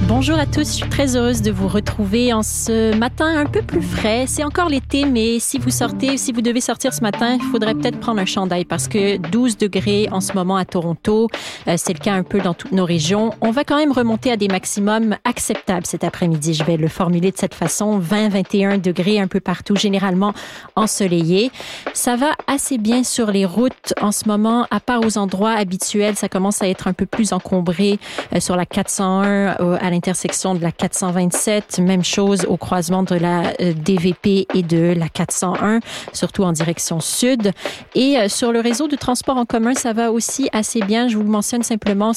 Bonjour à tous, je suis très heureuse de vous retrouver en ce matin un peu plus frais. C'est encore l'été, mais si vous devez sortir ce matin, il faudrait peut-être prendre un chandail parce que 12 degrés en ce moment à Toronto, c'est le cas un peu dans toutes nos régions. On va quand même remonter à des maximums acceptables cet après-midi. Je vais le formuler de cette façon, 20-21 degrés un peu partout, généralement ensoleillé. Ça va assez bien sur les routes en ce moment, à part aux endroits habituels, ça commence à être un peu plus encombré sur la 401 à l'intersection de la 427. Même chose au croisement de la DVP et de la 401, surtout en direction sud. Et sur le réseau de transport en commun, ça va aussi assez bien. Je vous le mentionne simplement,